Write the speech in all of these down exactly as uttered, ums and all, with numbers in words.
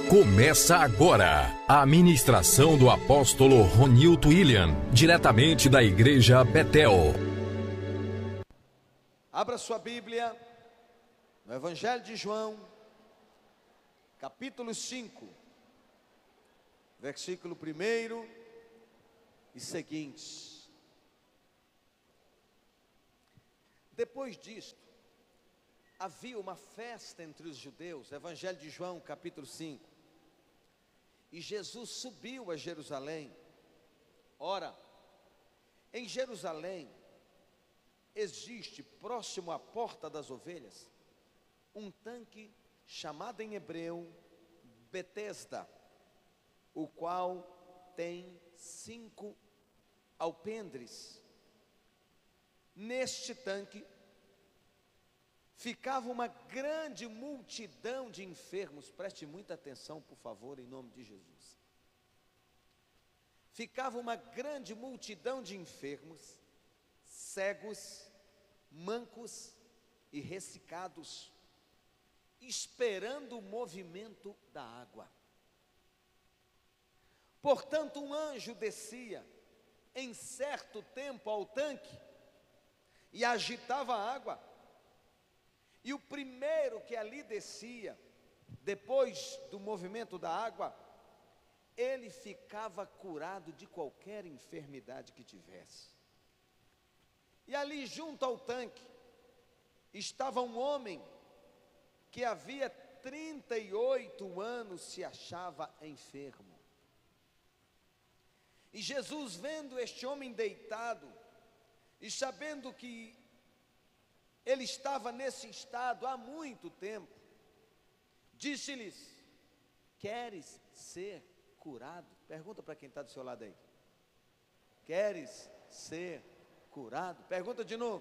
Começa agora a ministração do apóstolo Ronilton William, diretamente da Igreja Betel. Abra sua Bíblia no Evangelho de João, capítulo cinco, versículo primeiro e seguintes. Depois disto, havia uma festa entre os judeus, Evangelho de João, capítulo cinco. E Jesus subiu a Jerusalém. Ora, em Jerusalém existe, próximo à porta das ovelhas, um tanque chamado em hebreu Betesda, o qual tem cinco alpendres. Neste tanque ficava uma grande multidão de enfermos. Preste muita atenção, por favor, em nome de Jesus. Ficava uma grande multidão de enfermos, cegos, mancos e ressecados, esperando o movimento da água. Portanto, um anjo descia em certo tempo ao tanque e agitava a água. E o primeiro que ali descia, depois do movimento da água, ele ficava curado de qualquer enfermidade que tivesse. E ali junto ao tanque, estava um homem que havia trinta e oito anos se achava enfermo. E Jesus, vendo este homem deitado, e sabendo que ele estava nesse estado há muito tempo, disse-lhes: queres ser curado? Pergunta para quem está do seu lado aí. Queres ser curado? Pergunta de novo.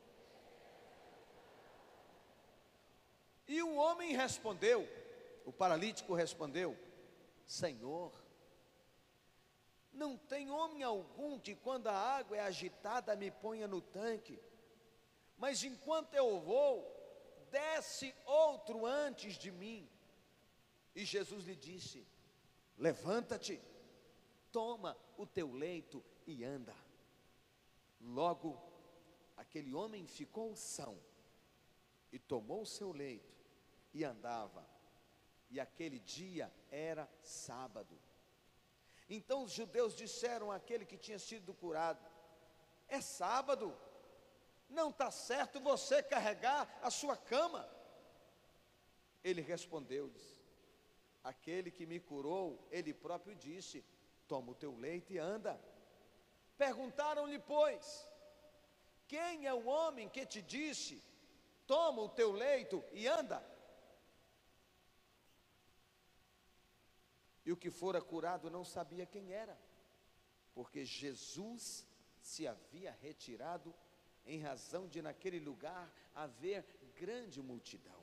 E o homem respondeu, o paralítico respondeu: Senhor, não tem homem algum que quando a água é agitada me ponha no tanque, mas enquanto eu vou, desce outro antes de mim. E Jesus lhe disse: levanta-te, toma o teu leito e anda. Logo, aquele homem ficou são, e tomou o seu leito e andava. E aquele dia era sábado. Então os judeus disseram àquele que tinha sido curado: é sábado, não está certo você carregar a sua cama. Ele respondeu-lhes: aquele que me curou, ele próprio disse: toma o teu leito e anda. Perguntaram-lhe, pois: quem é o homem que te disse, toma o teu leito e anda? E o que fora curado não sabia quem era, porque Jesus se havia retirado, em razão de naquele lugar haver grande multidão.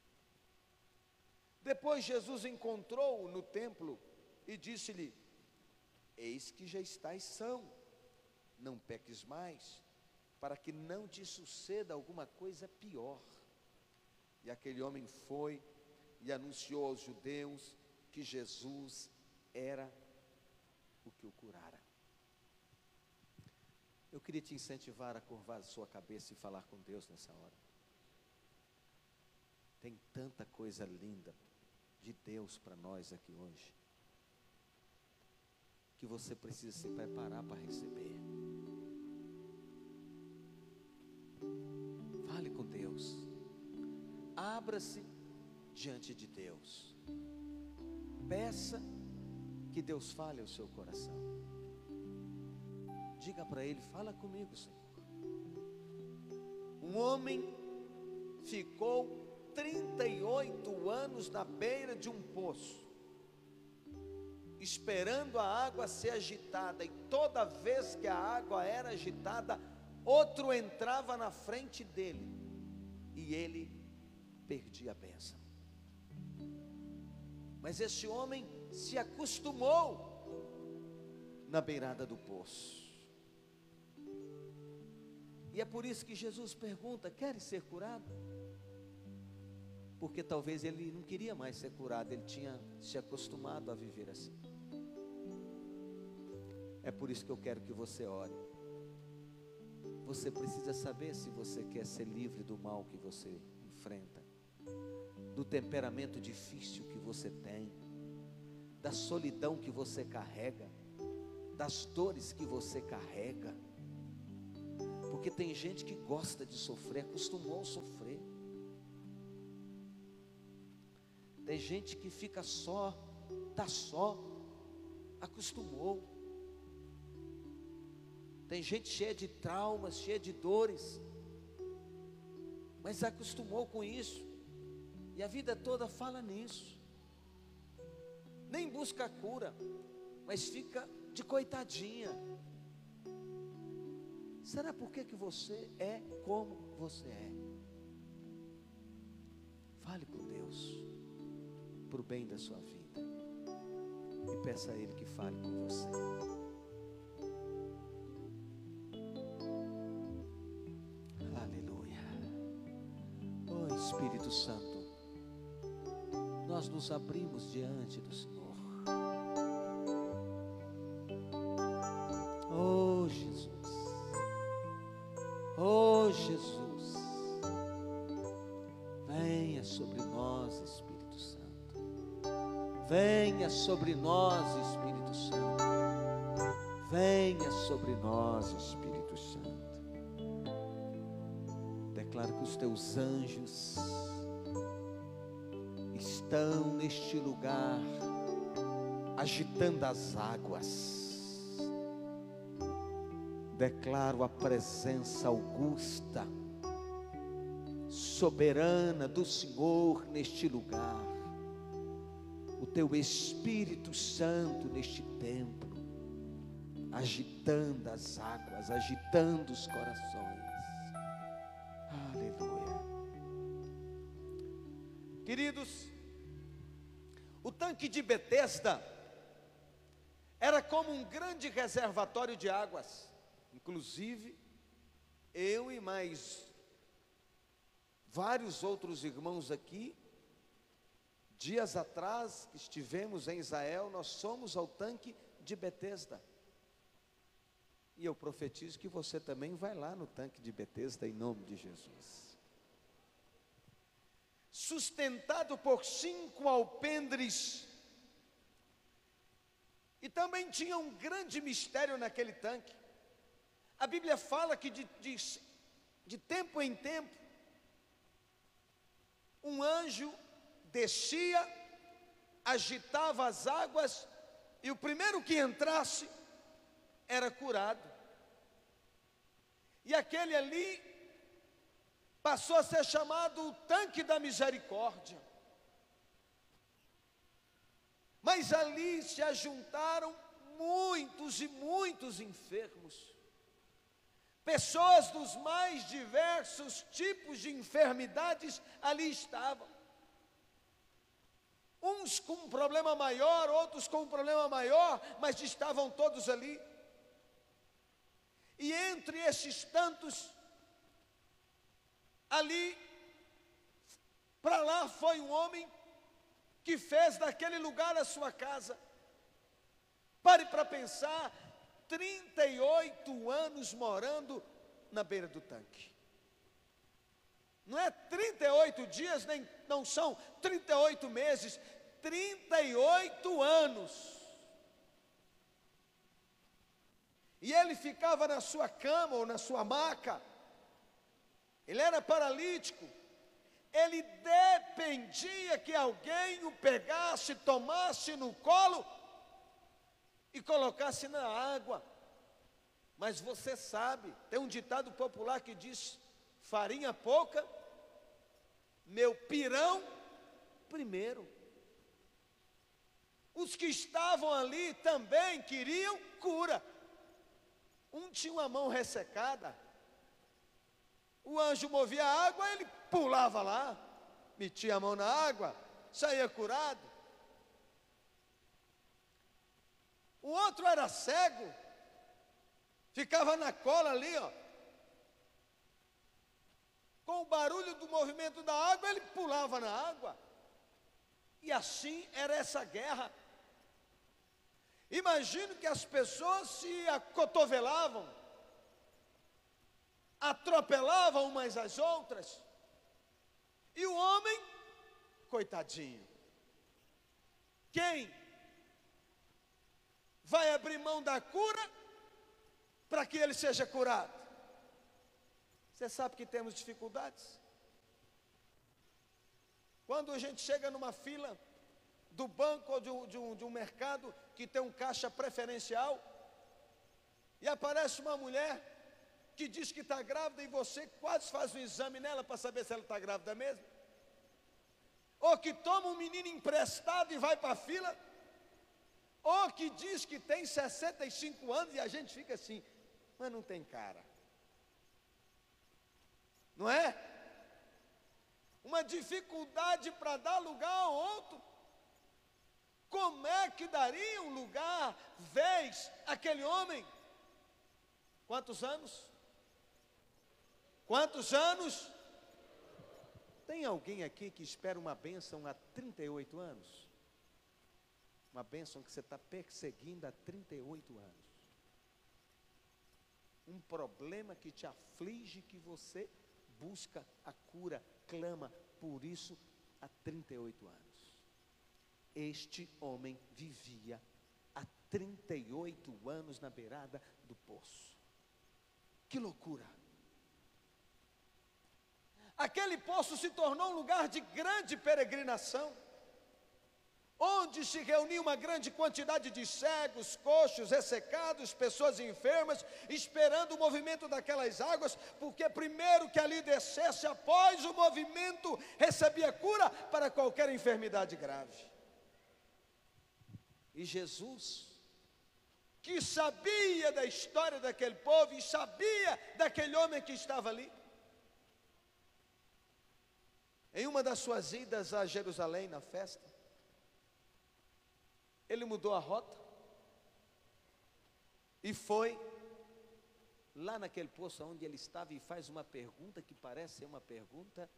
Depois Jesus encontrou-o no templo e disse-lhe: eis que já estás são, não peques mais, para que não te suceda alguma coisa pior. E aquele homem foi e anunciou aos judeus que Jesus era o que o curara. Eu queria te incentivar a curvar a sua cabeça e falar com Deus nessa hora. Tem tanta coisa linda de Deus para nós aqui hoje, que você precisa se preparar para receber. Fale com Deus, abra-se diante de Deus, peça que Deus fale ao seu coração. Diga para Ele: fala comigo, Senhor. Um homem ficou trinta e oito anos na beira de um poço, esperando a água ser agitada, e toda vez que a água era agitada, outro entrava na frente dele, e ele perdia a bênção. Mas esse homem se acostumou na beirada do poço. E é por isso que Jesus pergunta: queres ser curado? porque talvez ele não queria mais ser curado, ele tinha se acostumado a viver assim. É por isso que eu quero que você ore. Você precisa saber se você quer ser livre do mal que você enfrenta, do temperamento difícil que você tem, da solidão que você carrega, das dores que você carrega. Porque tem gente que gosta de sofrer, acostumou a sofrer. Tem gente que fica só, está só, acostumou. Tem gente cheia de traumas, cheia de dores, mas acostumou com isso, e a vida toda fala nisso. Nem busca a cura, mas fica de coitadinha. Será por que que você é como você é? Fale com Deus, para o bem da sua vida, e peça a Ele que fale com você. Aleluia. Oh Espírito Santo, nós nos abrimos diante do Senhor. Oh Jesus, oh Jesus, venha sobre nós, Espírito Santo, venha sobre nós, Espírito Santo, venha sobre nós, Espírito Santo. Declaro que os teus anjos estão neste lugar, agitando as águas. Declaro a presença augusta, soberana do Senhor neste lugar, o teu Espírito Santo neste templo, agitando as águas, agitando os corações. Aleluia. Queridos, o tanque de Betesda era como um grande reservatório de águas. Inclusive, eu e mais vários outros irmãos aqui, dias atrás que estivemos em Israel, nós somos ao tanque de Betesda. E eu profetizo que você também vai lá no tanque de Betesda, em nome de Jesus. Sustentado por cinco alpendres, e também tinha um grande mistério naquele tanque. A Bíblia fala que de, de, de tempo em tempo, um anjo descia, agitava as águas, e o primeiro que entrasse era curado. E aquele ali passou a ser chamado o tanque da misericórdia. Mas ali se ajuntaram muitos e muitos enfermos, pessoas dos mais diversos tipos de enfermidades ali estavam. Uns com um problema maior, outros com um problema maior, mas estavam todos ali. E entre esses tantos, ali, para lá foi um homem que fez daquele lugar a sua casa. Pare para pensar, trinta e oito anos morando na beira do tanque. Não é trinta e oito dias, nem não são trinta e oito meses, trinta e oito anos. E ele ficava na sua cama ou na sua maca. Ele era paralítico. Ele dependia que alguém o pegasse, tomasse no colo e colocasse na água. Mas você sabe, tem um ditado popular que diz: farinha pouca, meu pirão primeiro. Os que estavam ali também queriam cura. Um tinha uma mão ressecada, o anjo movia a água, ele pulava lá, metia a mão na água, saía curado. O outro era cego, ficava na cola ali, ó. com o barulho do movimento da água, ele pulava na água. E assim era essa guerra. Imagino que as pessoas se acotovelavam, atropelavam umas às outras, e o homem, coitadinho, quem vai abrir mão da cura para que ele seja curado? Você sabe que temos dificuldades. Quando a gente chega numa fila do banco ou de um, de um, de um mercado que tem um caixa preferencial, e aparece uma mulher que diz que está grávida, e você quase faz um exame nela para saber se ela está grávida mesmo, ou que toma um menino emprestado e vai para a fila, ou que diz que tem sessenta e cinco anos e a gente fica assim, mas não tem cara, não é? Uma dificuldade para dar lugar ao outro. Como é que daria um lugar, vez, aquele homem? Quantos anos? Quantos anos? Tem alguém aqui que espera uma bênção há trinta e oito anos? Uma bênção que você está perseguindo há trinta e oito anos. Um problema que te aflige, que você busca a cura, clama por isso há trinta e oito anos. Este homem vivia há trinta e oito anos na beirada do poço. Que loucura! Aquele poço se tornou um lugar de grande peregrinação, onde se reunia uma grande quantidade de cegos, coxos, ressecados, pessoas enfermas, esperando o movimento daquelas águas, porque primeiro que ali descesse, após o movimento, recebia cura para qualquer enfermidade grave. E Jesus, que sabia da história daquele povo, e sabia daquele homem que estava ali, em uma das suas idas a Jerusalém, na festa, ele mudou a rota e foi lá naquele poço onde ele estava, e faz uma pergunta que parece ser uma pergunta,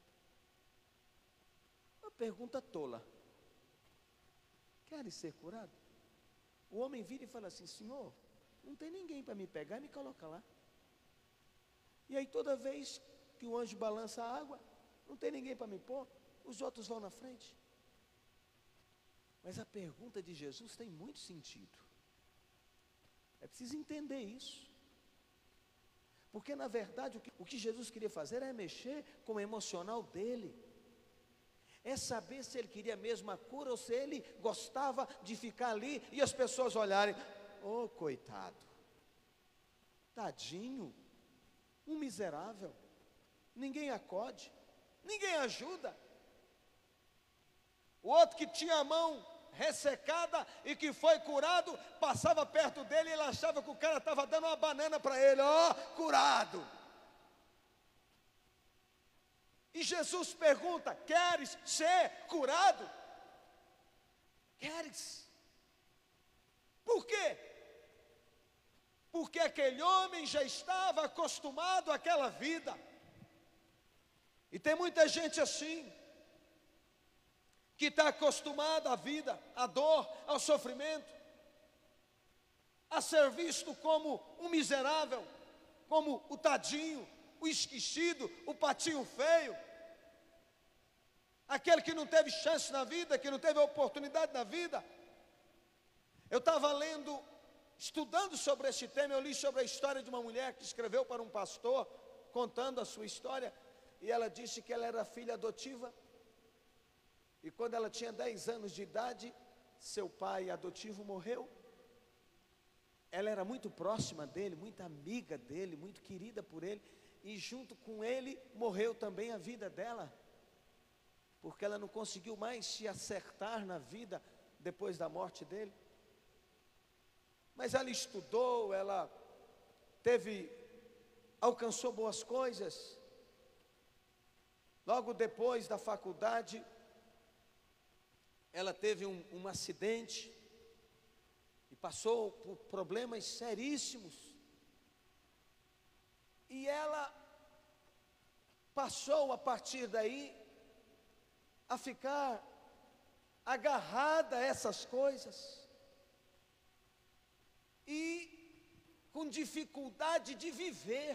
uma pergunta tola: queres ser curado? O homem vira e fala assim: Senhor, não tem ninguém para me pegar e me colocar lá. E aí toda vez que o anjo balança a água, não tem ninguém para me pôr, os outros vão na frente. Mas a pergunta de Jesus tem muito sentido. É preciso entender isso. Porque na verdade o que, o que Jesus queria fazer é mexer com o emocional dele. É saber se ele queria mesmo a cura, ou se ele gostava de ficar ali e as pessoas olharem: oh, coitado, tadinho, um miserável, ninguém acode, ninguém ajuda. O outro que tinha a mão ressecada e que foi curado, passava perto dele e ele achava que o cara estava dando uma banana para ele. Ó, oh, curado. E Jesus pergunta: queres ser curado? Queres? Por quê? Porque aquele homem já estava acostumado àquela vida. E tem muita gente assim, que está acostumada à vida, à dor, ao sofrimento, a ser visto como um miserável, como o tadinho, o esquecido, o patinho feio, aquele que não teve chance na vida, que não teve oportunidade na vida. Eu estava lendo, estudando sobre esse tema, eu li sobre a história de uma mulher que escreveu para um pastor, contando a sua história, e ela disse que ela era filha adotiva, e quando ela tinha dez anos de idade, seu pai adotivo morreu. Ela era muito próxima dele, muito amiga dele, muito querida por ele, e junto com ele morreu também a vida dela, porque ela não conseguiu mais se acertar na vida depois da morte dele. Mas ela estudou, ela teve, alcançou boas coisas. Logo depois da faculdade, ela teve um, um acidente e passou por problemas seríssimos. E ela passou a partir daí a ficar agarrada a essas coisas e com dificuldade de viver.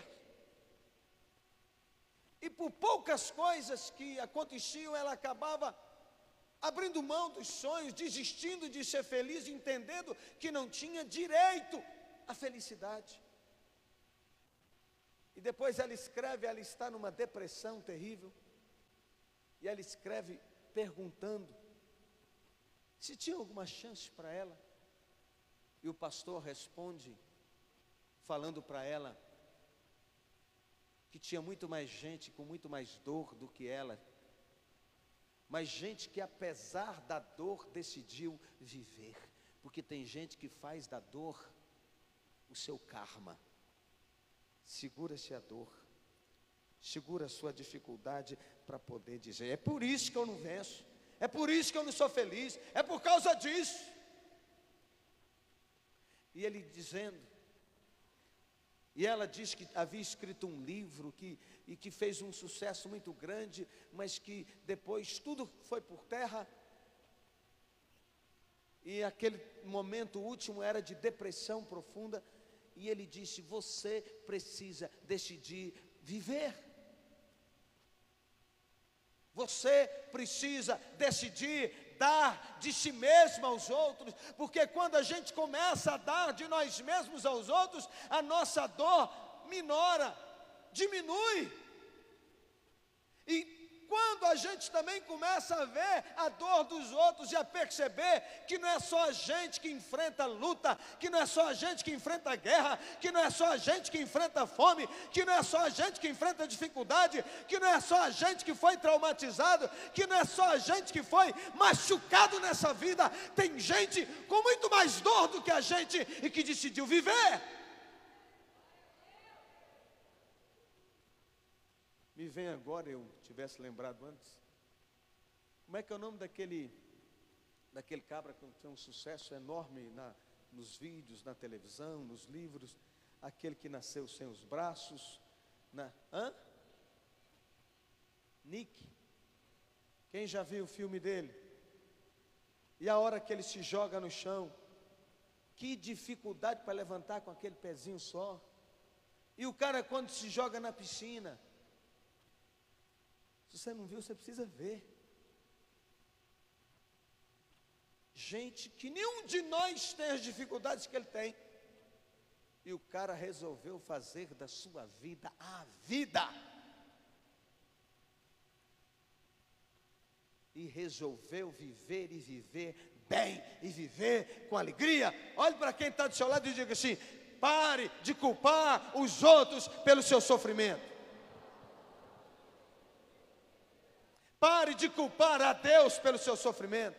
E por poucas coisas que aconteciam, ela acabava abrindo mão dos sonhos, desistindo de ser feliz, entendendo que não tinha direito à felicidade. E depois ela escreve, ela está numa depressão terrível, e ela escreve perguntando se tinha alguma chance para ela. E o pastor responde, falando para ela, que tinha muito mais gente com muito mais dor do que ela, mas gente que apesar da dor decidiu viver, porque tem gente que faz da dor o seu karma. Segura-se a dor, segura a sua dificuldade para poder dizer: é por isso que eu não venço, é por isso que eu não sou feliz, é por causa disso. E ele dizendo, e ela diz que havia escrito um livro que, e que fez um sucesso muito grande, mas que depois tudo foi por terra. E aquele momento último era de depressão profunda. E ele disse: você precisa decidir viver. Você precisa decidir dar de si mesmo aos outros, porque quando a gente começa a dar de nós mesmos aos outros, a nossa dor minora, diminui. E quando a gente também começa a ver a dor dos outros e a perceber que não é só a gente que enfrenta luta, que não é só a gente que enfrenta guerra, que não é só a gente que enfrenta fome, que não é só a gente que enfrenta dificuldade, que não é só a gente que foi traumatizado, que não é só a gente que foi machucado nessa vida, tem gente com muito mais dor do que a gente e que decidiu viver. Me vem agora, eu tivesse lembrado antes, como é que é o nome daquele, daquele cabra que tem um sucesso enorme na, nos vídeos, na televisão, nos livros, aquele que nasceu sem os braços, na, hã? Nick, quem já viu o filme dele? E a hora que ele se joga no chão, que dificuldade para levantar com aquele pezinho só. E o cara quando se joga na piscina, se você não viu, você precisa ver. Gente que nenhum de nós tem as dificuldades que ele tem. E o cara resolveu fazer da sua vida a vida. E resolveu viver e viver bem, e viver com alegria. Olhe para quem está do seu lado e diga assim: pare de culpar os outros pelo seu sofrimento. Pare de culpar a Deus pelo seu sofrimento.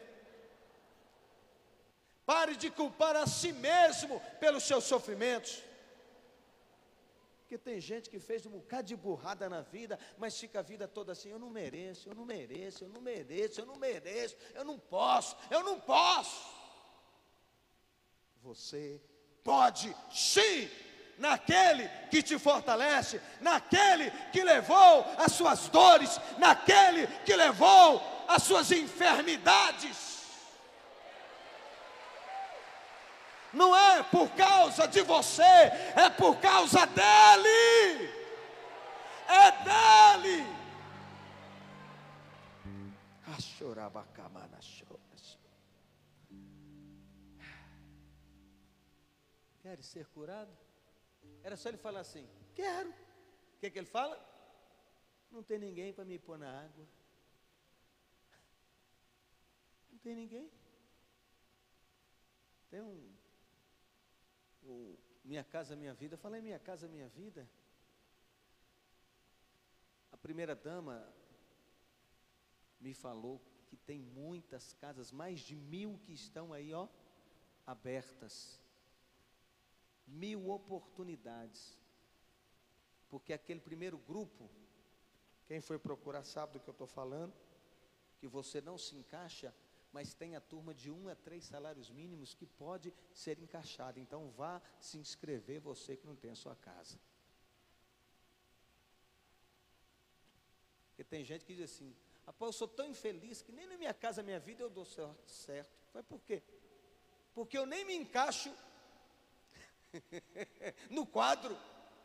Pare de culpar a si mesmo pelos seus sofrimentos. Porque tem gente que fez um bocado de burrada na vida, mas fica a vida toda assim: eu não mereço, eu não mereço, eu não mereço, eu não mereço, eu não posso, eu não posso. Você pode sim, naquele que te fortalece, naquele que levou as suas dores, naquele que levou as suas enfermidades. Não é por causa de você, é por causa dele. É dele. Queres ser curado? Era só ele falar assim: quero. O que, que ele fala? Não tem ninguém para me pôr na água. Não tem ninguém. Tem um, um Minha Casa Minha Vida. Eu falei Minha Casa Minha Vida. A primeira dama me falou que tem muitas casas, mais de mil que estão aí, ó, abertas. Mil oportunidades. Porque aquele primeiro grupo, quem foi procurar sabe do que eu estou falando, que você não se encaixa, mas tem a turma de um a três salários mínimos que pode ser encaixada. Então vá se inscrever, você que não tem a sua casa. Porque tem gente que diz assim: rapaz, eu sou tão infeliz que nem na minha casa, minha vida eu dou certo. Mas por quê? Porque eu nem me encaixo no quadro.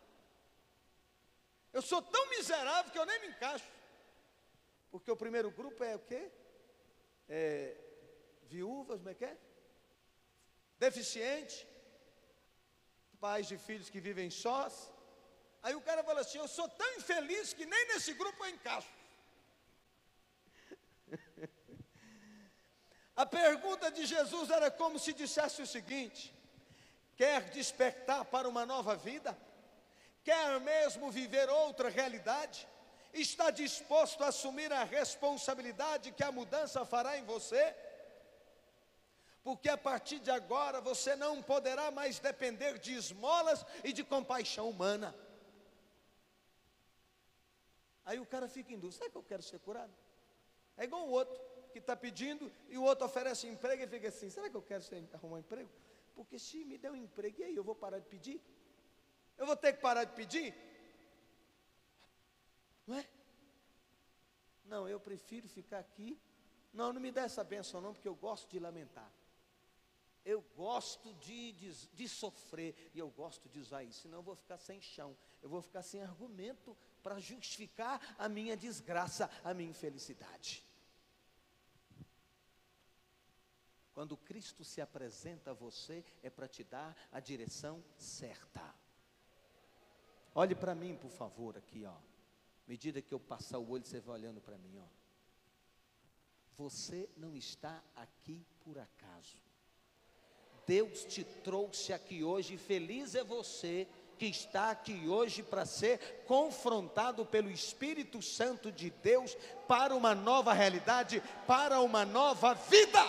Eu sou tão miserável que eu nem me encaixo. Porque o primeiro grupo é o quê? É, viúvas, como é que é? Deficiente, pais de filhos que vivem sós. Aí o cara fala assim: eu sou tão infeliz que nem nesse grupo eu encaixo. A pergunta de Jesus era como se dissesse o seguinte: quer despertar para uma nova vida? Quer mesmo viver outra realidade? Está disposto a assumir a responsabilidade que a mudança fará em você? Porque a partir de agora você não poderá mais depender de esmolas e de compaixão humana. Aí o cara fica em dúvida: será que eu quero ser curado? É igual o outro que está pedindo e o outro oferece emprego e fica assim: será que eu quero ser, arrumar um emprego? Porque se me der um emprego, e aí eu vou parar de pedir? Eu vou ter que parar de pedir? Não é? Não, eu prefiro ficar aqui. Não, não me dá essa bênção não, porque eu gosto de lamentar. Eu gosto de, de, de sofrer, e eu gosto de usar isso, senão eu vou ficar sem chão, eu vou ficar sem argumento para justificar a minha desgraça, a minha infelicidade. Quando Cristo se apresenta a você, é para te dar a direção certa. Olhe para mim, por favor, aqui, ó. À medida que eu passar o olho, você vai olhando para mim, ó. Você não está aqui por acaso. Deus te trouxe aqui hoje, e feliz é você que está aqui hoje para ser confrontado pelo Espírito Santo de Deus para uma nova realidade, para uma nova vida.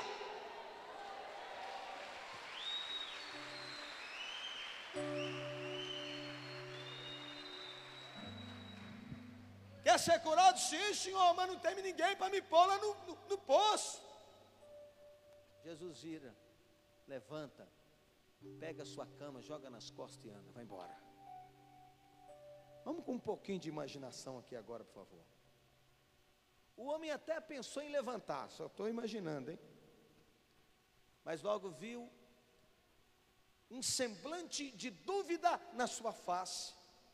Quer ser curado? Sim, Senhor, mas não tem ninguém para me pôr lá no, no, no poço. Jesus vira, levanta, pega a sua cama, joga nas costas e anda, vai embora. Vamos com um pouquinho de imaginação aqui agora, por favor. O homem até pensou em levantar, só estou imaginando, hein? Mas logo viu um semblante de dúvida na sua face.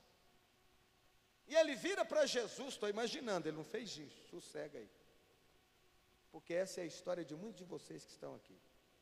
E ele vira para Jesus, estou imaginando, ele não fez isso, sossega aí. Porque essa é a história de muitos de vocês que estão aqui.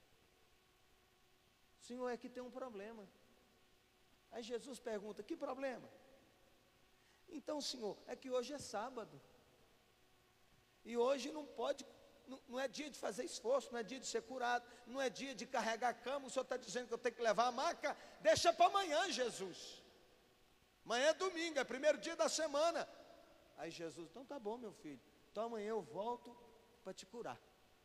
Senhor, é que tem um problema. Aí Jesus pergunta: que problema? Então, Senhor, é que hoje é sábado. E hoje não pode, não, não é dia de fazer esforço, não é dia de ser curado, não é dia de carregar a cama. O Senhor está dizendo que eu tenho que levar a maca? Deixa para amanhã, Jesus. Amanhã é domingo, é primeiro dia da semana. Aí Jesus: então tá bom, meu filho, então amanhã eu volto para te curar.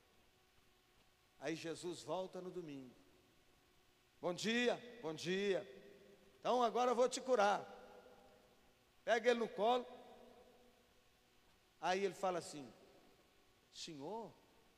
Aí Jesus volta no domingo: bom dia, bom dia, então agora eu vou te curar. Pega ele no colo. Aí ele fala assim: Senhor,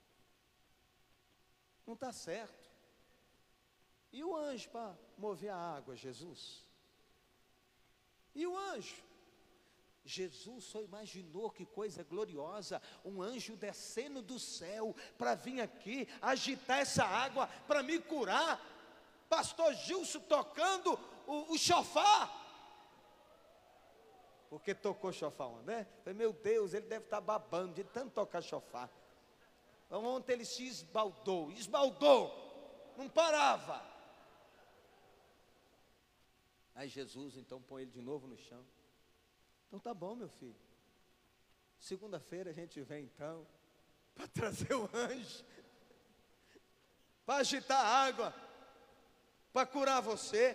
não está certo. E o anjo para mover a água, Jesus? E o anjo? Jesus só imaginou que coisa gloriosa, um anjo descendo do céu para vir aqui agitar essa água para me curar. Pastor Gilson tocando o, o chofar, porque tocou chofar, né? Falei: meu Deus, ele deve estar babando de tanto tocar chofar. Ontem ele se esbaldou, esbaldou, não parava. Aí Jesus então põe ele de novo no chão. Então tá bom, meu filho, segunda-feira a gente vem então para trazer o anjo, para agitar a água, para curar você.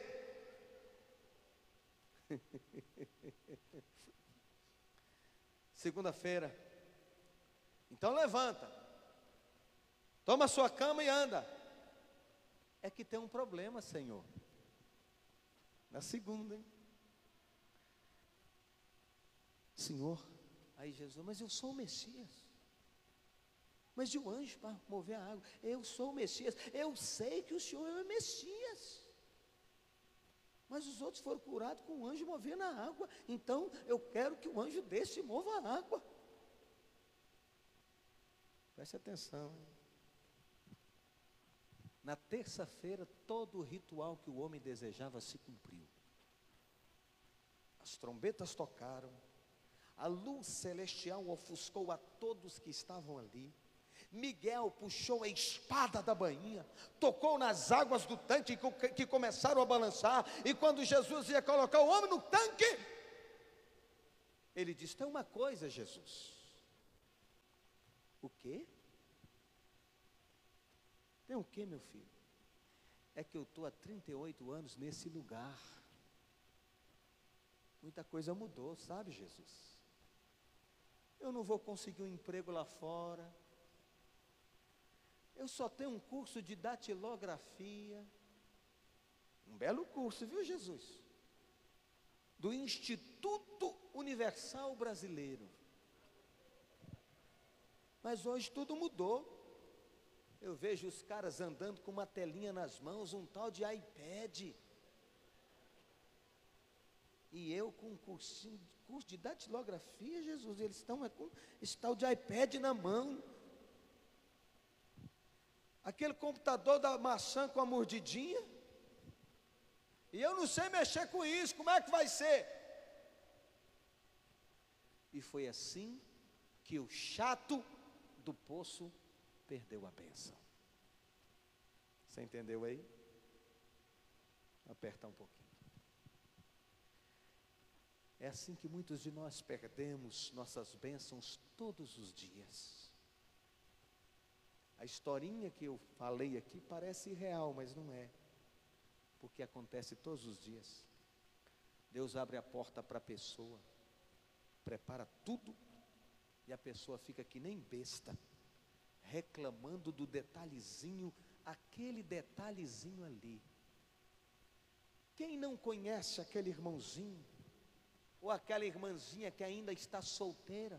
Segunda-feira, então levanta, toma a sua cama e anda. É que tem um problema, Senhor. Na segunda, hein? Senhor, aí Jesus: mas eu sou o Messias. Mas e o anjo para mover a água? Eu sou o Messias. Eu sei que o Senhor é o Messias. Mas os outros foram curados com o anjo movendo a água. Então eu quero que o anjo desse mova a água. Preste atenção. Na terça-feira, todo o ritual que o homem desejava se cumpriu. As trombetas tocaram, a luz celestial ofuscou a todos que estavam ali. Miguel puxou a espada da bainha, tocou nas águas do tanque que, que começaram a balançar, e quando Jesus ia colocar o homem no tanque, ele disse: tem uma coisa, Jesus. O quê? Tem o quê, meu filho? É que eu estou há trinta e oito anos nesse lugar. Muita coisa mudou, sabe, Jesus? Eu não vou conseguir um emprego lá fora. Eu só tenho um curso de datilografia. Um belo curso, viu, Jesus? Do Instituto Universal Brasileiro. Mas hoje tudo mudou. Eu vejo os caras andando com uma telinha nas mãos, um tal de iPad. E eu com um cursinho, curso de datilografia, Jesus, eles estão é, com esse tal de iPad na mão. Aquele computador da maçã com a mordidinha. E eu não sei mexer com isso, como é que vai ser? E foi assim que o chato do poço perdeu a bênção. Você entendeu aí? Vou apertar um pouquinho. É assim que muitos de nós perdemos nossas bênçãos todos os dias. A historinha que eu falei aqui parece irreal, mas não é. Porque acontece todos os dias. Deus abre a porta para a pessoa, prepara tudo, e a pessoa fica que nem besta, reclamando do detalhezinho, aquele detalhezinho ali. Quem não conhece aquele irmãozinho, ou aquela irmãzinha que ainda está solteira?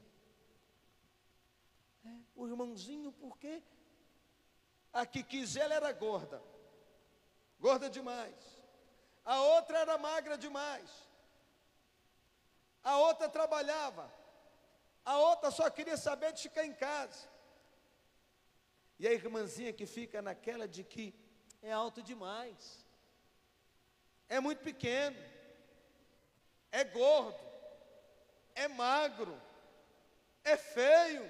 É, o irmãozinho, porque a que quis ela era gorda, gorda demais. A outra era magra demais. A outra trabalhava. A outra só queria saber de ficar em casa. E a irmãzinha que fica naquela de que é alto demais, é muito pequeno, é gordo, é magro, é feio.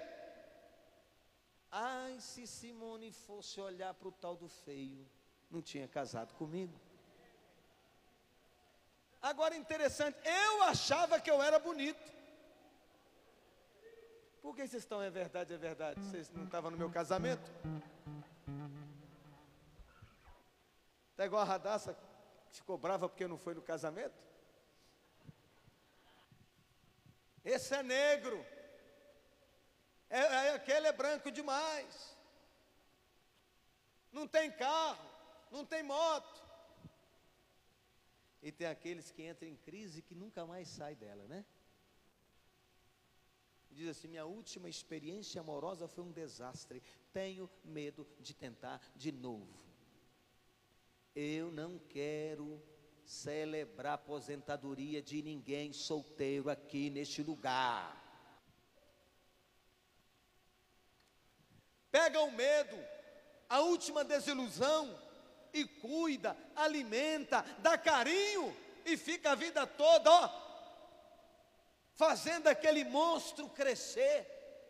Ai, se Simone fosse olhar para o tal do feio, não tinha casado comigo. Agora interessante, eu achava que eu era bonito. Por que vocês estão, é verdade, é verdade? Vocês não estavam no meu casamento? Está igual a Radassa, que ficou brava porque não foi no casamento? Esse é negro. É, é, aquele é branco demais. Não tem carro, não tem moto. E tem aqueles que entram em crise que nunca mais saem dela, né? Diz assim: minha última experiência amorosa foi um desastre, tenho medo de tentar de novo. Eu não quero celebrar a aposentadoria de ninguém solteiro aqui neste lugar. Pega o medo, a última desilusão, e cuida, alimenta, dá carinho, e fica a vida toda, ó, fazendo aquele monstro crescer.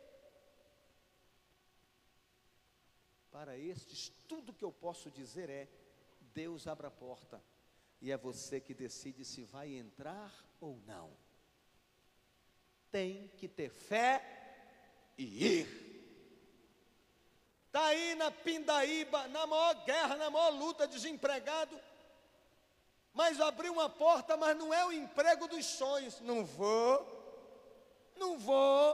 Para estes, tudo que eu posso dizer é: Deus abre a porta, e é você que decide se vai entrar ou não. Tem que ter fé e ir. Está aí na pindaíba, na maior guerra, na maior luta, desempregado, mas abriu uma porta, mas não é o emprego dos sonhos. Não vou, não vou,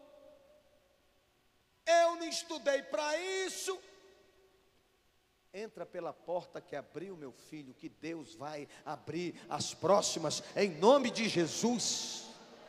eu não estudei para isso. Entra pela porta que abriu, meu filho, que Deus vai abrir as próximas, em nome de Jesus.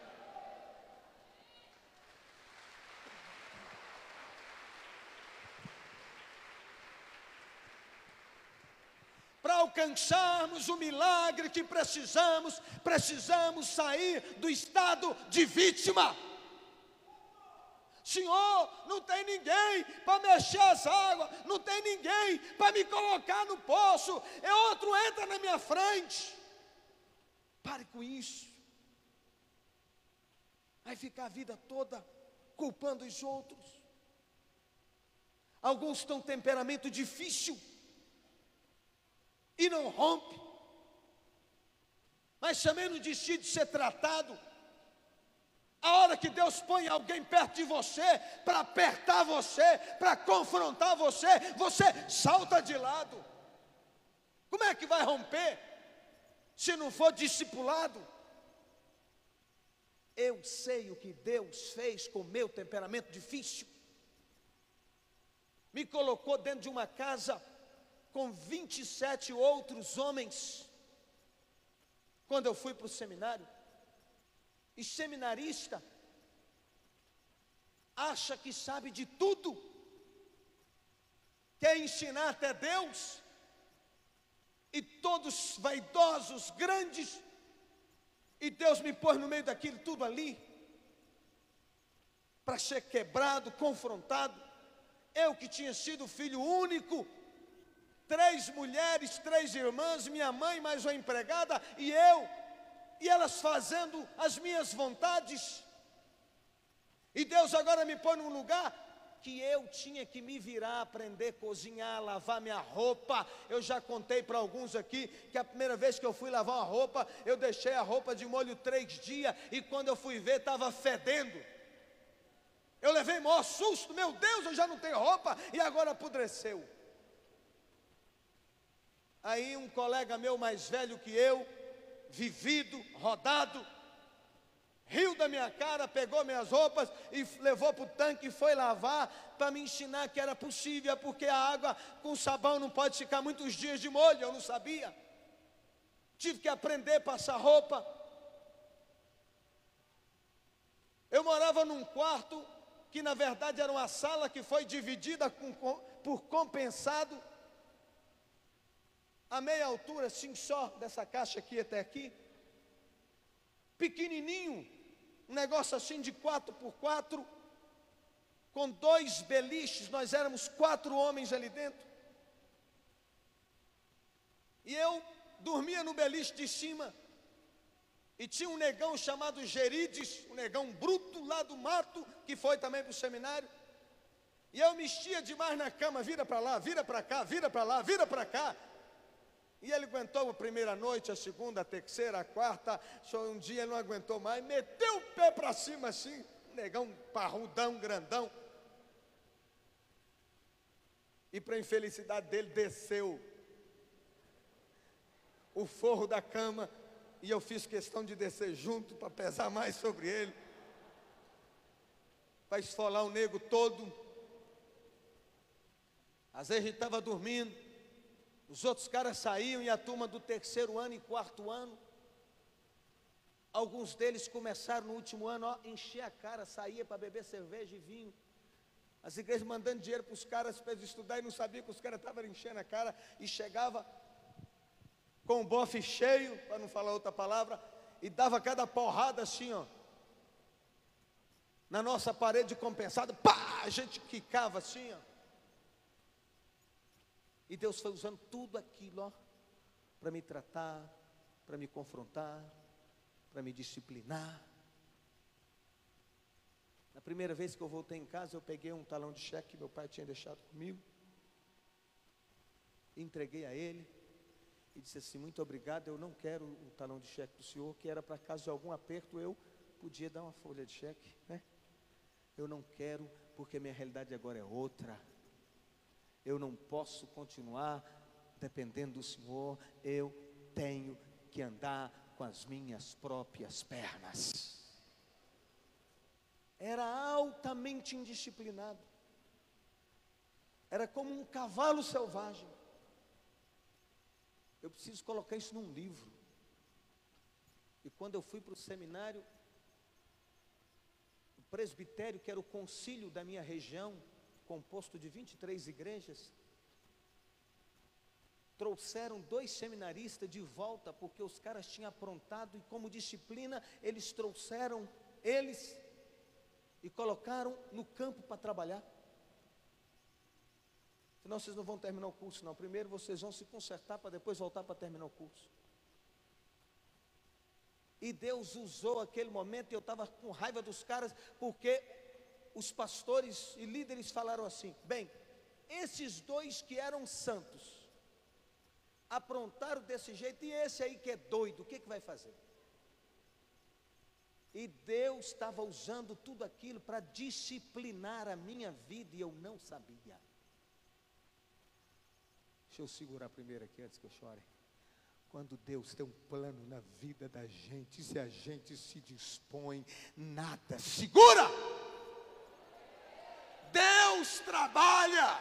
Para alcançarmos o milagre que precisamos, precisamos sair do estado de vítima. Senhor, não tem ninguém para mexer as águas, não tem ninguém para me colocar no poço, é outro entra na minha frente. Pare com isso. Vai ficar a vida toda culpando os outros. Alguns têm um temperamento difícil e não rompe, mas também não decide ser tratado. A hora que Deus põe alguém perto de você, para apertar você, para confrontar você, você salta de lado. Como é que vai romper, se não for discipulado? Eu sei o que Deus fez com o meu temperamento difícil. Me colocou dentro de uma casa com vinte e sete outros homens, quando eu fui para o seminário. E seminarista acha que sabe de tudo, quer ensinar até Deus, e todos vaidosos, grandes, e Deus me pôs no meio daquilo tudo ali, para ser quebrado, confrontado. Eu que tinha sido filho único, três mulheres, três irmãs, minha mãe mais uma empregada, e eu, e elas fazendo as minhas vontades, e Deus agora me põe num lugar que eu tinha que me virar, aprender a cozinhar, lavar minha roupa. Eu já contei para alguns aqui, que a primeira vez que eu fui lavar uma roupa, eu deixei a roupa de molho três dias, e quando eu fui ver, estava fedendo. Eu levei maior susto, meu Deus, eu já não tenho roupa, e agora apodreceu. Aí um colega meu mais velho que eu, vivido, rodado, riu da minha cara, pegou minhas roupas e levou para o tanque e foi lavar, para me ensinar que era possível, porque a água com sabão não pode ficar muitos dias de molho. Eu não sabia, tive que aprender a passar roupa. Eu morava num quarto que na verdade era uma sala que foi dividida com, por compensado, a meia altura assim só, dessa caixa aqui até aqui, pequenininho, um negócio assim de quatro por quatro, com dois beliches. Nós éramos quatro homens ali dentro, e eu dormia no beliche de cima, e tinha um negão chamado Gerides, um negão bruto lá do mato, que foi também para o seminário, e eu mexia demais na cama, vira para lá, vira para cá, vira para lá, vira para cá. E ele aguentou a primeira noite, a segunda, a terceira, a quarta. Só um dia ele não aguentou mais, meteu o pé para cima assim, um negão parrudão, grandão. E para a infelicidade dele, desceu o forro da cama, e eu fiz questão de descer junto, para pesar mais sobre ele, para esfolar o nego todo. Às vezes ele estava dormindo, os outros caras saíam, e a turma do terceiro ano e quarto ano, alguns deles começaram no último ano, ó, encher a cara, saía para beber cerveja e vinho. As igrejas mandando dinheiro para os caras para eles estudar, e não sabia que os caras estavam enchendo a cara, e chegava com o bofe cheio, para não falar outra palavra, e dava cada porrada assim, ó, na nossa parede compensada, pá, a gente quicava assim, ó. E Deus foi usando tudo aquilo, ó, para me tratar, para me confrontar, para me disciplinar. Na primeira vez que eu voltei em casa, eu peguei um talão de cheque que meu pai tinha deixado comigo, entreguei a ele, e disse assim: muito obrigado, eu não quero o talão de cheque do senhor, que era para caso de algum aperto, eu podia dar uma folha de cheque, né? Eu não quero, porque minha realidade agora é outra. Eu não posso continuar dependendo do Senhor, eu tenho que andar com as minhas próprias pernas. Era altamente indisciplinado, era como um cavalo selvagem. Eu preciso colocar isso num livro. E quando eu fui para o seminário, o presbitério, que era o concílio da minha região, composto de vinte e três igrejas, trouxeram dois seminaristas de volta, porque os caras tinham aprontado, e como disciplina, eles trouxeram eles, e colocaram no campo para trabalhar. Senão vocês não vão terminar o curso não, primeiro vocês vão se consertar para depois voltar para terminar o curso. E Deus usou aquele momento, e eu estava com raiva dos caras, porque os pastores e líderes falaram assim: bem, esses dois que eram santos, aprontaram desse jeito, e esse aí que é doido, o que, que vai fazer? E Deus estava usando tudo aquilo para disciplinar a minha vida, e eu não sabia. Deixa eu segurar primeiro aqui, antes que eu chore. Quando Deus tem um plano na vida da gente, se a gente se dispõe, nada segura. Deus trabalha.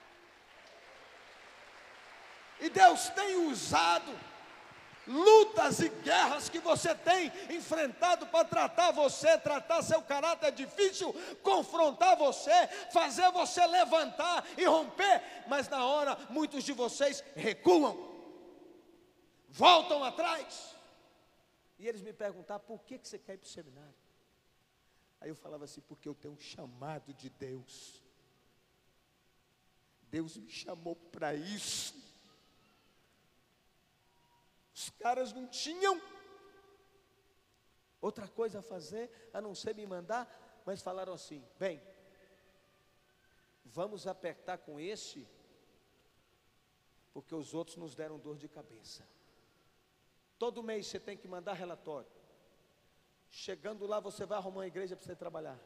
E Deus tem usado lutas e guerras que você tem enfrentado para tratar você, tratar seu caráter difícil, confrontar você, fazer você levantar e romper. Mas na hora, muitos de vocês recuam, voltam atrás. E eles me perguntavam: por que, que você quer ir para o seminário? Aí eu falava assim: porque eu tenho um chamado de Deus. Deus me chamou para isso. Os caras não tinham outra coisa a fazer a não ser me mandar, mas falaram assim: bem, vamos apertar com esse, porque os outros nos deram dor de cabeça. Todo mês você tem que mandar relatório. Chegando lá, você vai arrumar uma igreja para você trabalhar.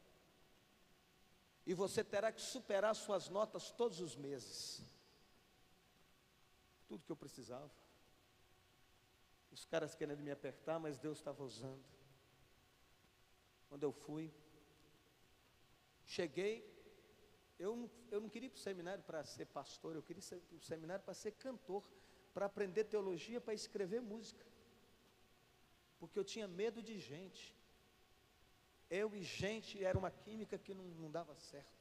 E você terá que superar suas notas todos os meses. Tudo que eu precisava. Os caras querendo me apertar, mas Deus estava usando. Quando eu fui, cheguei, eu não, eu não queria ir para o seminário para ser pastor, eu queria ir para o seminário para ser cantor, para aprender teologia, para escrever música. Porque eu tinha medo de gente. Eu e gente era uma química que não, não dava certo.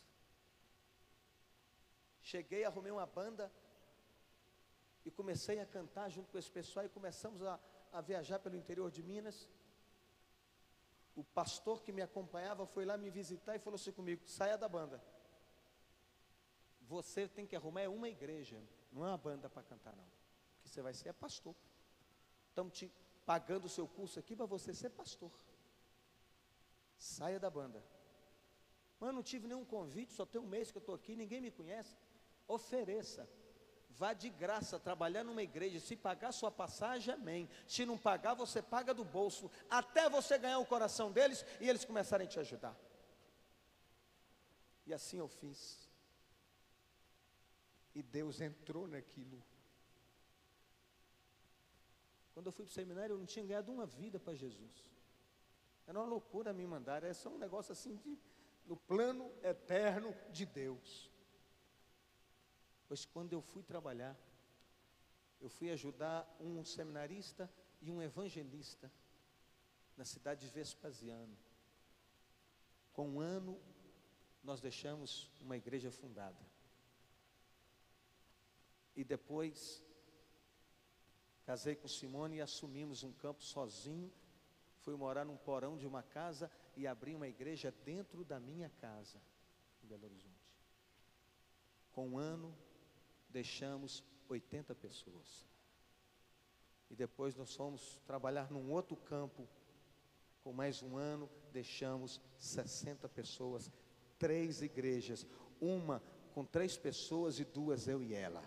Cheguei, arrumei uma banda e comecei a cantar junto com esse pessoal, e começamos a, a viajar pelo interior de Minas. O pastor que me acompanhava foi lá me visitar e falou assim comigo: saia da banda. Você tem que arrumar uma igreja, não é uma banda para cantar não. Porque você vai ser é pastor. Estamos te pagando o seu curso aqui para você ser pastor. Saia da banda. Mas eu não tive nenhum convite, só tem um mês que eu estou aqui, ninguém me conhece. Ofereça. Vá de graça trabalhar numa igreja. Se pagar sua passagem, amém. Se não pagar, você paga do bolso, até você ganhar o coração deles e eles começarem a te ajudar. E assim eu fiz. E Deus entrou naquilo. Quando eu fui para o seminário, eu não tinha ganhado uma vida para Jesus. Era uma loucura me mandar. Era só um negócio assim de, no plano eterno de Deus. Pois quando eu fui trabalhar, eu fui ajudar um seminarista e um evangelista na cidade de Vespasiano. Com um ano, nós deixamos uma igreja fundada. E depois, casei com Simone e assumimos um campo sozinho. Fui morar num porão de uma casa e abri uma igreja dentro da minha casa, em Belo Horizonte. Com um ano, deixamos oitenta pessoas. E depois nós fomos trabalhar num outro campo. Com mais um ano, deixamos sessenta pessoas. Três igrejas. Uma com três pessoas e duas eu e ela.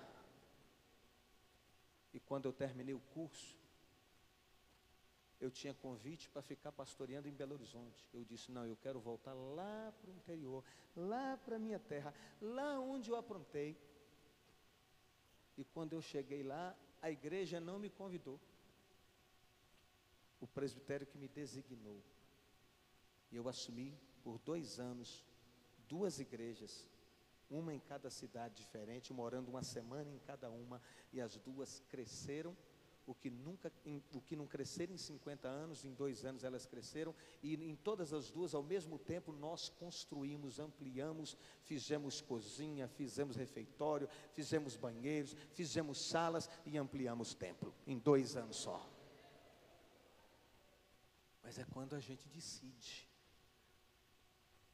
E quando eu terminei o curso, eu tinha convite para ficar pastoreando em Belo Horizonte. Eu disse: não, eu quero voltar lá para o interior, lá para a minha terra, lá onde eu aprontei. E quando eu cheguei lá, a igreja não me convidou. O presbitério que me designou. E eu assumi por dois anos, duas igrejas, uma em cada cidade diferente, morando uma semana em cada uma, e as duas cresceram. O que, nunca, em, o que não cresceram em cinquenta anos, em dois anos elas cresceram, e em todas as duas, ao mesmo tempo, nós construímos, ampliamos, fizemos cozinha, fizemos refeitório, fizemos banheiros, fizemos salas e ampliamos templo, em dois anos só. Mas é quando a gente decide.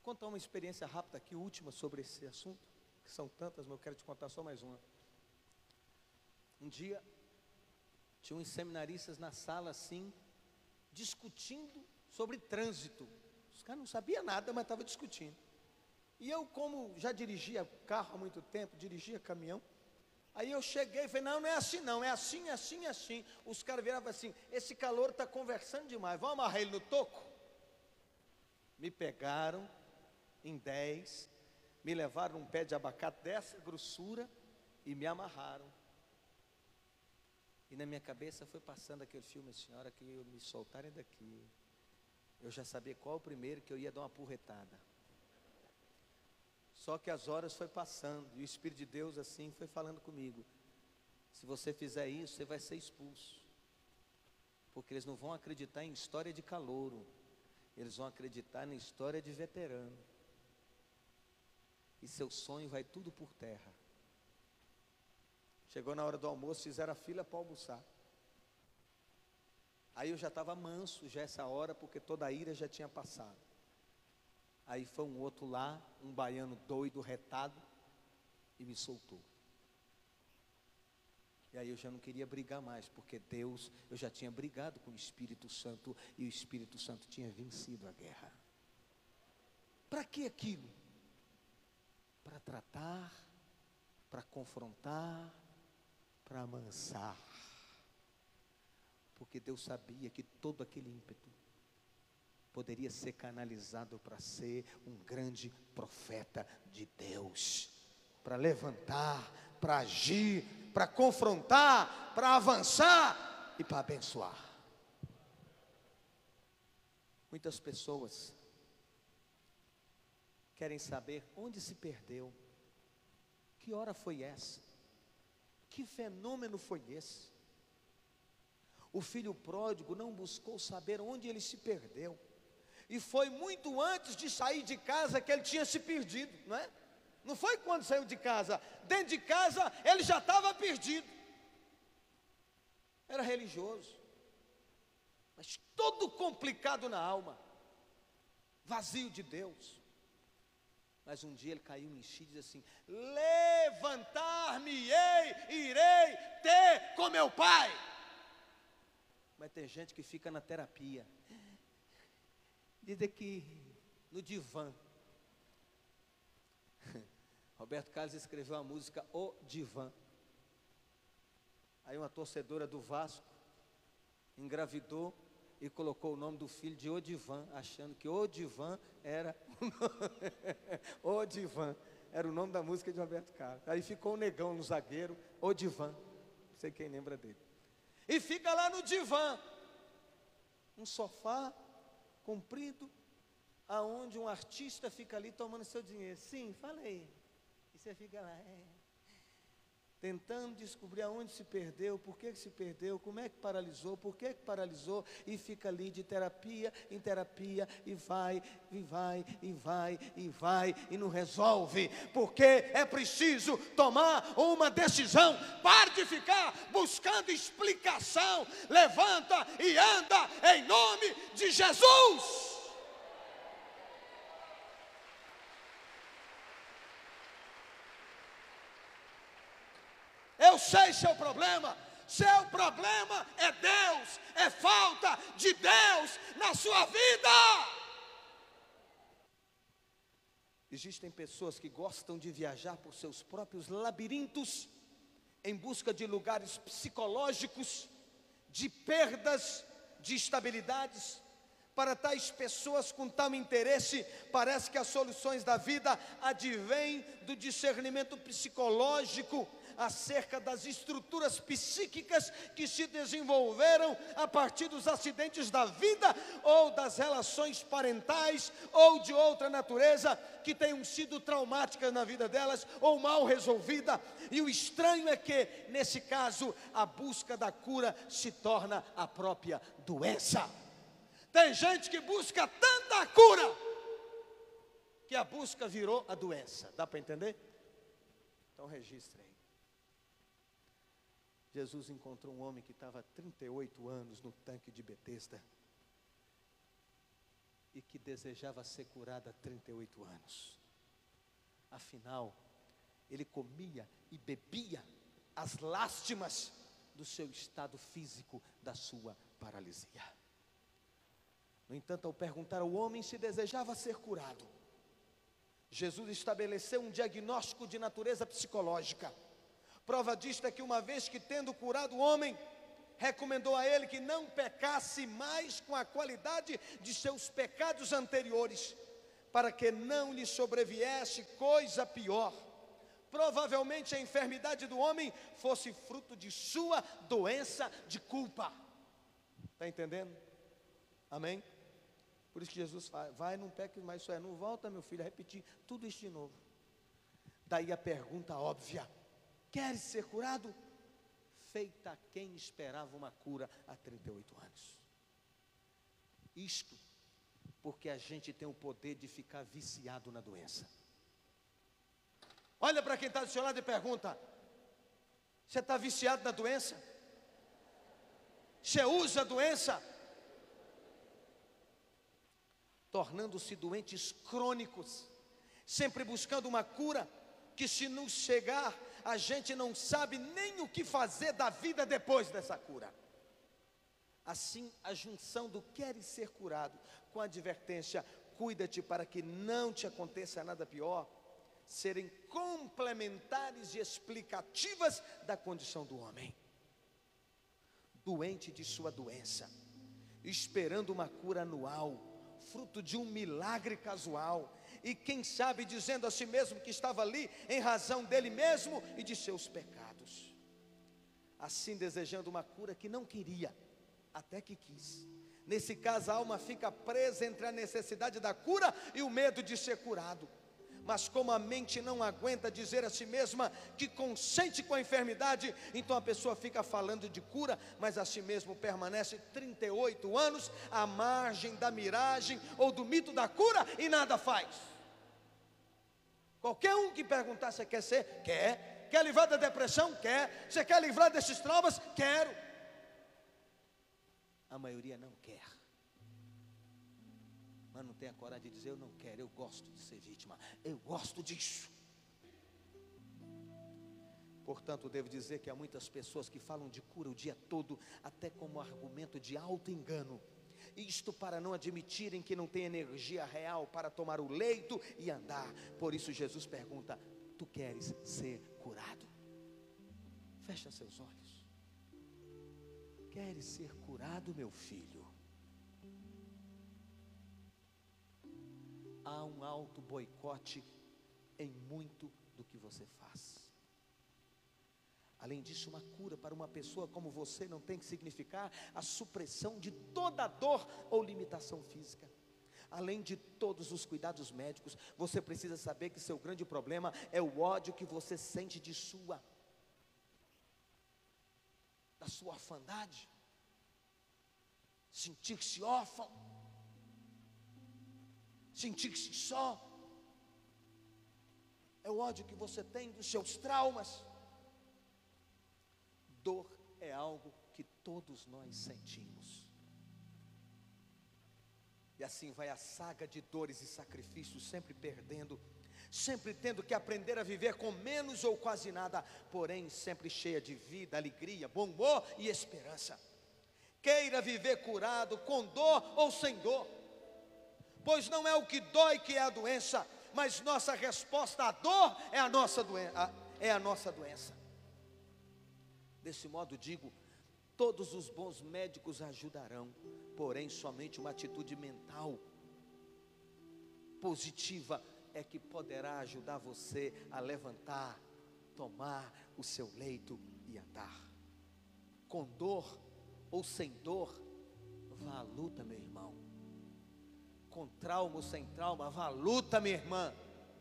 contar uma experiência rápida aqui, última sobre esse assunto, que são tantas, mas eu quero te contar só mais uma. Um dia, tinha uns seminaristas na sala assim, discutindo sobre trânsito. Os caras não sabiam nada, mas estavam discutindo. E eu, como já dirigia carro há muito tempo, dirigia caminhão, aí eu cheguei e falei, não, não é assim não, é assim, assim, assim. Os caras viravam assim, esse calor está conversando demais, vamos amarrar ele no toco? Me pegaram em dez, me levaram um pé de abacate dessa grossura e me amarraram. E na minha cabeça foi passando aquele filme assim, a hora que eu me soltarem daqui, eu já sabia qual o primeiro que eu ia dar uma porretada. Só que as horas foi passando, e o Espírito de Deus assim foi falando comigo, se você fizer isso, você vai ser expulso. Porque eles não vão acreditar em história de calouro, eles vão acreditar na história de veterano. E seu sonho vai tudo por terra. Chegou na hora do almoço, fizeram a fila para almoçar. Aí eu já estava manso, já essa hora, porque toda a ira já tinha passado. Aí foi um outro lá, um baiano doido, retado, e me soltou. E aí eu já não queria brigar mais, porque Deus, eu já tinha brigado com o Espírito Santo, e o Espírito Santo tinha vencido a guerra. Para que aquilo? Para tratar, para confrontar, para amansar. Porque Deus sabia que todo aquele ímpeto poderia ser canalizado para ser um grande profeta de Deus, para levantar, para agir, para confrontar, para avançar e para abençoar. Muitas pessoas querem saber onde se perdeu, que hora foi essa, que fenômeno foi esse. O filho pródigo não buscou saber onde ele se perdeu, e foi muito antes de sair de casa que ele tinha se perdido, não é? Não foi quando saiu de casa, dentro de casa ele já estava perdido. Era religioso, mas todo complicado na alma, vazio de Deus. Mas um dia ele caiu em si e diz assim, levantar-me-ei, irei ter com meu pai. Mas tem gente que fica na terapia, diz aqui no divã. Roberto Carlos escreveu a música O Divã. Aí uma torcedora do Vasco engravidou e colocou o nome do filho de Odivan, achando que Odivan era o Odivan, era o nome da música de Roberto Carlos. Aí ficou o negão no zagueiro, Odivan, não sei quem lembra dele. E fica lá no divã, um sofá comprido, aonde um artista fica ali tomando seu dinheiro. Sim, fala aí. E você fica lá, é, tentando descobrir aonde se perdeu, por que se perdeu, como é que paralisou, por que que paralisou, e fica ali de terapia em terapia, e vai, e vai, e vai, e vai, e não resolve, porque é preciso tomar uma decisão. Pare de ficar buscando explicação, levanta e anda em nome de Jesus. Eu sei seu problema, seu problema é Deus, é falta de Deus na sua vida. Existem pessoas que gostam de viajar por seus próprios labirintos, em busca de lugares psicológicos, de perdas, de estabilidades. Para tais pessoas com tal interesse, parece que as soluções da vida advêm do discernimento psicológico, acerca das estruturas psíquicas que se desenvolveram a partir dos acidentes da vida, ou das relações parentais, ou de outra natureza, que tenham sido traumáticas na vida delas, ou mal resolvida. E o estranho é que, nesse caso, a busca da cura se torna a própria doença. Tem gente que busca tanta cura, que a busca virou a doença. Dá para entender? Então registre aí. Jesus encontrou um homem que estava há trinta e oito anos no tanque de Betesda. e que desejava ser curado há trinta e oito anos. Afinal, ele comia e bebia as lástimas do seu estado físico, da sua paralisia. No entanto, ao perguntar ao homem se desejava ser curado, Jesus estabeleceu um diagnóstico de natureza psicológica. Prova disto é que, uma vez que tendo curado o homem, recomendou a ele que não pecasse mais com a qualidade de seus pecados anteriores, para que não lhe sobreviesse coisa pior. Provavelmente a enfermidade do homem fosse fruto de sua doença de culpa. Está entendendo? Amém? Por isso que Jesus fala, vai, não peque mais, isso é, não volta, meu filho, a repetir tudo isso de novo. Daí a pergunta óbvia: queres ser curado? Feita a quem esperava uma cura há trinta e oito anos. Isto porque a gente tem o poder de ficar viciado na doença. Olha para quem está do seu lado e pergunta: você está viciado na doença? Você usa a doença? Tornando-se doentes crônicos, sempre buscando uma cura, que se nos chegar, a gente não sabe nem o que fazer da vida depois dessa cura. Assim, a junção do queres ser curado com a advertência, cuida-te para que não te aconteça nada pior, serem complementares e explicativas da condição do homem, doente de sua doença, esperando uma cura anual, fruto de um milagre casual, e quem sabe dizendo a si mesmo que estava ali em razão dele mesmo e de seus pecados, assim desejando uma cura que não queria, até que quis. Nesse caso a alma fica presa entre a necessidade da cura e o medo de ser curado. Mas como a mente não aguenta dizer a si mesma que consente com a enfermidade, então a pessoa fica falando de cura, mas a si mesmo permanece trinta e oito anos à margem da miragem ou do mito da cura e nada faz. Qualquer um que perguntar se quer ser, quer. Quer livrar da depressão? Quer. Você quer livrar desses traumas? Quero. A maioria não quer, mas não tem a coragem de dizer: eu não quero, eu gosto de ser vítima, eu gosto disso. Portanto, devo dizer que há muitas pessoas que falam de cura o dia todo, até como argumento de auto-engano, isto para não admitirem que não tem energia real para tomar o leito e andar. Por isso Jesus pergunta: tu queres ser curado? Fecha seus olhos. Queres ser curado, meu filho? Há um alto boicote em muito do que você faz. Além disso, uma cura para uma pessoa como você não tem que significar a supressão de toda dor ou limitação física. Além de todos os cuidados médicos, você precisa saber que seu grande problema é o ódio que você sente de sua, da sua orfandade, sentir-se órfão, sentir-se só, é o ódio que você tem dos seus traumas. Dor é algo que todos nós sentimos, e assim vai a saga de dores e sacrifícios, sempre perdendo, sempre tendo que aprender a viver com menos ou quase nada, porém sempre cheia de vida, alegria, bom humor e esperança. Queira viver curado com dor ou sem dor, pois não é o que dói que é a doença, mas nossa resposta à dor é a nossa doença, é a nossa doença. Desse modo digo, todos os bons médicos ajudarão, porém somente uma atitude mental positiva é que poderá ajudar você a levantar, tomar o seu leito e andar. Com dor ou sem dor, vá à luta, meu irmão. Com trauma ou sem trauma, vá à luta, minha irmã.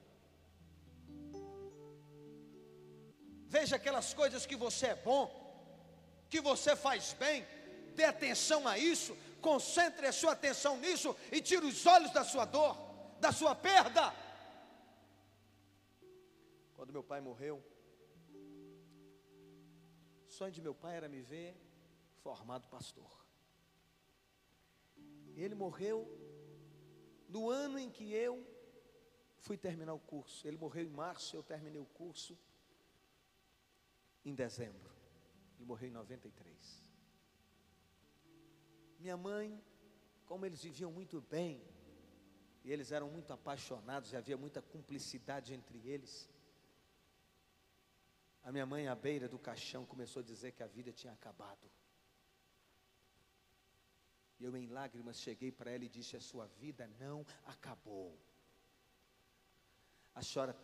Veja aquelas coisas que você é bom, que você faz bem, dê atenção a isso, concentre a sua atenção nisso e tire os olhos da sua dor, da sua perda. Quando meu pai morreu, o sonho de meu pai era me ver formado pastor. Ele morreu no ano em que eu fui terminar o curso. Ele morreu em março, eu terminei o curso em dezembro. Ele morreu em noventa e três. Minha mãe, como eles viviam muito bem, e eles eram muito apaixonados, e havia muita cumplicidade entre eles, a minha mãe, à beira do caixão, começou a dizer que a vida tinha acabado. E eu, em lágrimas, cheguei para ela e disse: a sua vida não acabou. A senhora